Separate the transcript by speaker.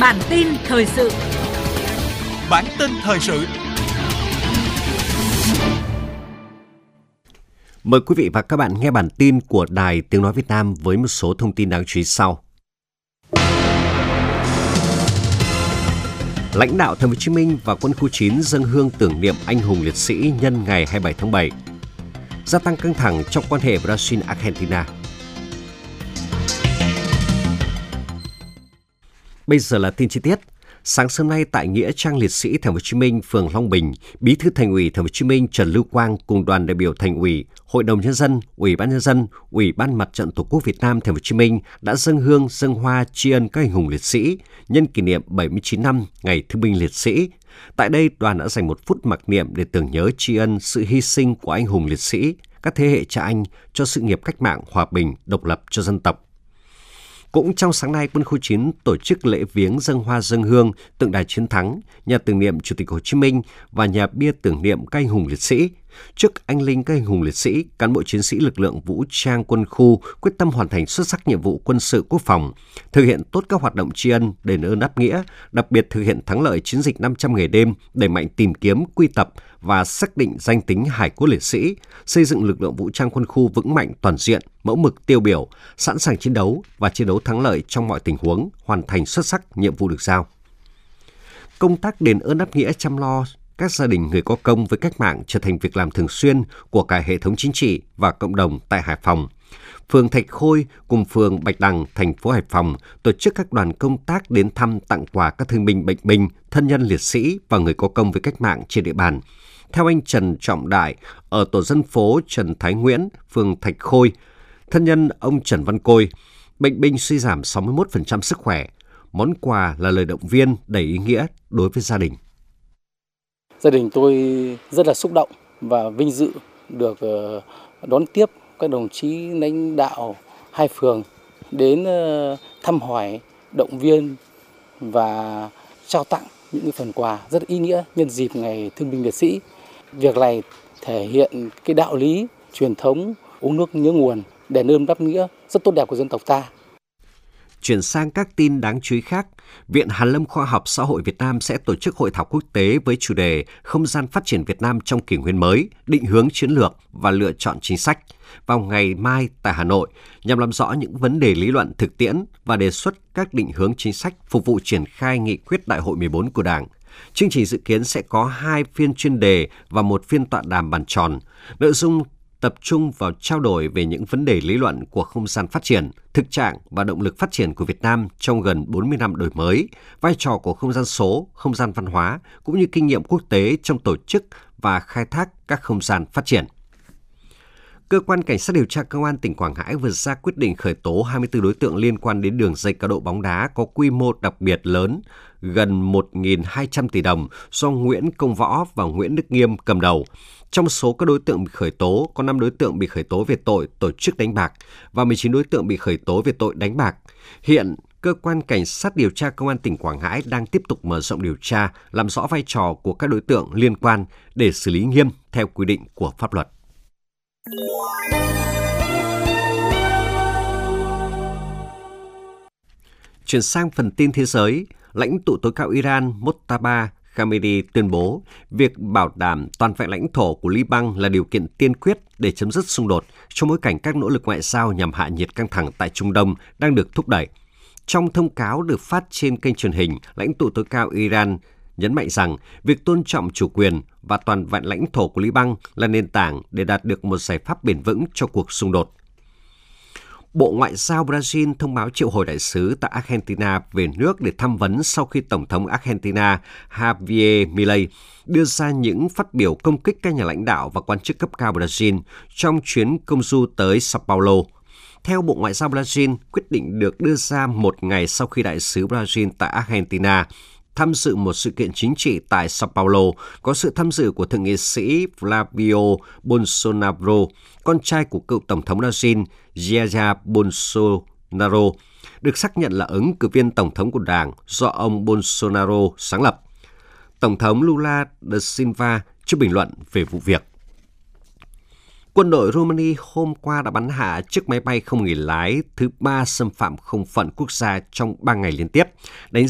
Speaker 1: Bản tin thời sự.
Speaker 2: Bản tin thời sự.
Speaker 3: Mời quý vị và các bạn nghe bản tin của Đài Tiếng Nói Việt Nam với một số thông tin đáng chú ý sau. Lãnh đạo Thành phố Hồ Chí Minh và Quân khu 9 dâng hương tưởng niệm anh hùng liệt sĩ nhân ngày 27 tháng 7. Gia tăng căng thẳng trong quan hệ Brazil-Argentina. Bây giờ là tin chi tiết. Sáng sớm nay tại nghĩa trang liệt sĩ Thành phố Hồ Chí Minh, phường Long Bình, Bí thư Thành ủy Thành phố Hồ Chí Minh Trần Lưu Quang cùng đoàn đại biểu Thành ủy, Hội đồng nhân dân, Ủy ban nhân dân, Ủy ban Mặt trận Tổ quốc Việt Nam Thành phố Hồ Chí Minh đã dâng hương dâng hoa tri ân các anh hùng liệt sĩ nhân kỷ niệm 79 năm Ngày Thương binh Liệt sĩ. Tại đây, đoàn đã dành 1 phút mặc niệm để tưởng nhớ tri ân sự hy sinh của anh hùng liệt sĩ, các thế hệ cha anh cho sự nghiệp cách mạng hòa bình, độc lập cho dân tộc. Cũng trong sáng nay, Quân khu 9 tổ chức lễ viếng dâng hoa dâng hương tượng đài chiến thắng, nhà tưởng niệm Chủ tịch Hồ Chí Minh và nhà bia tưởng niệm các anh hùng liệt sĩ. Trước anh linh các anh hùng liệt sĩ, cán bộ chiến sĩ lực lượng vũ trang quân khu quyết tâm hoàn thành xuất sắc nhiệm vụ quân sự quốc phòng, thực hiện tốt các hoạt động tri ân, đền ơn đáp nghĩa, đặc biệt thực hiện thắng lợi chiến dịch 500 ngày đêm, đẩy mạnh tìm kiếm, quy tập và xác định danh tính hải cốt liệt sĩ, xây dựng lực lượng vũ trang quân khu vững mạnh toàn diện, mẫu mực tiêu biểu, sẵn sàng chiến đấu và chiến đấu thắng lợi trong mọi tình huống, hoàn thành xuất sắc nhiệm vụ được giao. Công tác đền ơn đáp nghĩa chăm lo các gia đình người có công với cách mạng trở thành việc làm thường xuyên của cả hệ thống chính trị và cộng đồng tại Hải Phòng. Phường Thạch Khôi cùng phường Bạch Đằng, thành phố Hải Phòng tổ chức các đoàn công tác đến thăm tặng quà các thương binh bệnh binh, thân nhân liệt sĩ và người có công với cách mạng trên địa bàn. Theo anh Trần Trọng Đại, ở tổ dân phố Trần Thái Nguyễn, phường Thạch Khôi, thân nhân ông Trần Văn Côi, bệnh binh suy giảm 61% sức khỏe. Món quà là lời động viên đầy ý nghĩa đối với gia đình.
Speaker 4: Gia đình tôi rất là xúc động và vinh dự được đón tiếp các đồng chí lãnh đạo hai phường đến thăm hỏi, động viên và trao tặng những phần quà rất ý nghĩa nhân dịp Ngày Thương binh Liệt sĩ. Việc này thể hiện cái đạo lý truyền thống uống nước nhớ nguồn, đền ơn đáp nghĩa rất tốt đẹp của dân tộc ta.
Speaker 3: Chuyển sang các tin đáng chú ý khác, Viện Hàn lâm Khoa học Xã hội Việt Nam sẽ tổ chức hội thảo quốc tế với chủ đề Không gian phát triển Việt Nam trong kỷ nguyên mới, định hướng chiến lược và lựa chọn chính sách vào ngày mai tại Hà Nội nhằm làm rõ những vấn đề lý luận thực tiễn và đề xuất các định hướng chính sách phục vụ triển khai nghị quyết Đại hội 14 của Đảng. Chương trình dự kiến sẽ có 2 phiên chuyên đề và 1 phiên tọa đàm bàn tròn. Nội dung tập trung vào trao đổi về những vấn đề lý luận của không gian phát triển, thực trạng và động lực phát triển của Việt Nam trong gần 40 năm đổi mới, vai trò của không gian số, không gian văn hóa, cũng như kinh nghiệm quốc tế trong tổ chức và khai thác các không gian phát triển. Cơ quan Cảnh sát điều tra Công an tỉnh Quảng Ngãi vừa ra quyết định khởi tố 24 đối tượng liên quan đến đường dây cá độ bóng đá có quy mô đặc biệt lớn, gần 1.200 tỷ đồng do Nguyễn Công Võ và Nguyễn Đức Nghiêm cầm đầu. Trong số các đối tượng bị khởi tố, có 5 đối tượng bị khởi tố về tội tổ chức đánh bạc và 19 đối tượng bị khởi tố về tội đánh bạc. Hiện, Cơ quan Cảnh sát điều tra Công an tỉnh Quảng Ngãi đang tiếp tục mở rộng điều tra, làm rõ vai trò của các đối tượng liên quan để xử lý nghiêm theo quy định của pháp luật. Chuyển sang phần tin thế giới, lãnh tụ tối cao Iran Mojtaba Khamenei tuyên bố việc bảo đảm toàn vẹn lãnh thổ của Liban là điều kiện tiên quyết để chấm dứt xung đột trong bối cảnh các nỗ lực ngoại giao nhằm hạ nhiệt căng thẳng tại Trung Đông đang được thúc đẩy. Trong thông cáo được phát trên kênh truyền hình, lãnh tụ tối cao Iran nhấn mạnh rằng việc tôn trọng chủ quyền và toàn vẹn lãnh thổ của Liban là nền tảng để đạt được một giải pháp bền vững cho cuộc xung đột. Bộ Ngoại giao Brazil thông báo triệu hồi đại sứ tại Argentina về nước để tham vấn sau khi Tổng thống Argentina Javier Milei đưa ra những phát biểu công kích các nhà lãnh đạo và quan chức cấp cao Brazil trong chuyến công du tới Sao Paulo. Theo Bộ Ngoại giao Brazil, quyết định được đưa ra một ngày sau khi đại sứ Brazil tại Argentina tham dự một sự kiện chính trị tại Sao Paulo, có sự tham dự của thượng nghị sĩ Flavio Bolsonaro, con trai của cựu Tổng thống Brazil Jair Bolsonaro, được xác nhận là ứng cử viên Tổng thống của Đảng do ông Bolsonaro sáng lập. Tổng thống Lula da Silva chưa bình luận về vụ việc. Quân đội Romania hôm qua đã bắn hạ chiếc máy bay không người lái thứ 3 xâm phạm không phận quốc gia trong 3 ngày liên tiếp, đánh